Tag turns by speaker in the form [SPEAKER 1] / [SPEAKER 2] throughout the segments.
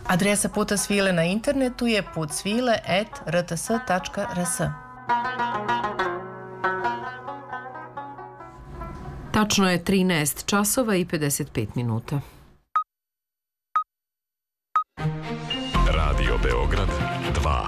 [SPEAKER 1] Adresa Puta svile na internetu je putsvile@rts.rs.
[SPEAKER 2] Tačno je 13 časova i 55 minuta.
[SPEAKER 3] Radio Beograd 2.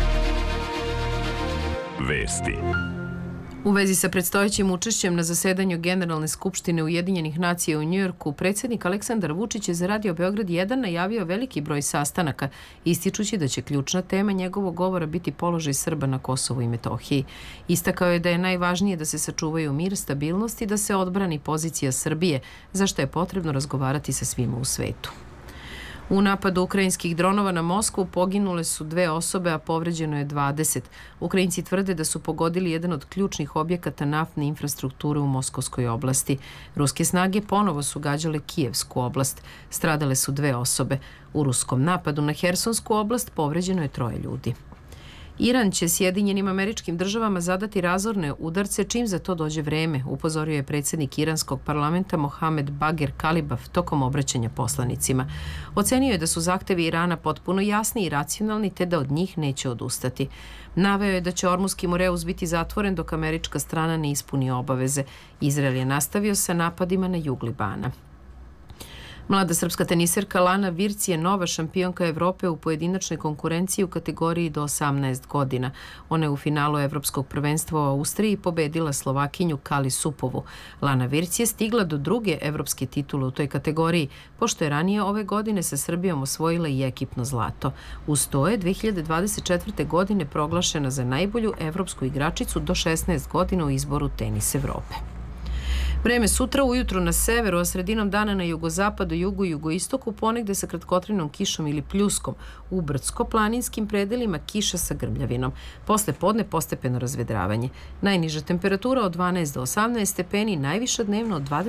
[SPEAKER 3] Vesti.
[SPEAKER 2] U vezi sa predstojećim učešćem na zasedanju Generalne skupštine Ujedinjenih nacija u Njujorku, predsjednik Aleksandar Vučić je za Radio Beograd 1 najavio veliki broj sastanaka, ističući da će ključna tema njegovog govora biti položaj Srba na Kosovu i Metohiji. Istakao je da je najvažnije da se sačuvaju mir, stabilnost i da se odbrani pozicija Srbije, za što je potrebno razgovarati sa svima u svetu. U napadu ukrajinskih dronova na Moskvu poginule su 2 osobe, a povređeno je 20. Ukrajinci tvrde da su pogodili jedan od ključnih objekata naftne infrastrukture u Moskovskoj oblasti. Ruske snage ponovo su gađale Kijevsku oblast. Stradale su 2 osobe. U ruskom napadu na Hersonsku oblast povređeno je 3 ljudi. Iran će Sjedinjenim Američkim Državama zadati razorne udarce čim za to dođe vreme, upozorio je predsjednik iranskog parlamenta Mohamed Bagher Kalibaf tokom obraćanja poslanicima. Ocenio je da su zahtevi Irana potpuno jasni i racionalni, te da od njih neće odustati. Naveo je da će Ormuski Moreus biti zatvoren dok američka strana ne ispuni obaveze. Izrael je nastavio sa napadima na jug Libana. Mlada srpska teniserka Lana Virc je nova šampionka Evrope u pojedinačnoj konkurenciji u kategoriji do 18 godina. Ona je u finalu Evropskog prvenstva u Austriji pobedila Slovakinju Kali Supovu. Lana Virc je stigla do 2. evropske titule u toj kategoriji, pošto je ranije ove godine sa Srbijom osvojila i ekipno zlato. Uz to je 2024. godine proglašena za najbolju evropsku igračicu do 16 godina u izboru Tenis Evrope. Vreme sutra ujutru na severu, a sredinom dana na jugozapadu, jugu i jugoistoku ponegde sa kratkotrajnom kišom ili pljuskom. U brdsko-planinskim predelima kiša sa grmljavinom. Posle podne postepeno razvedravanje. Najniža temperatura od 12 do 18 stepeni, najviša dnevno od 20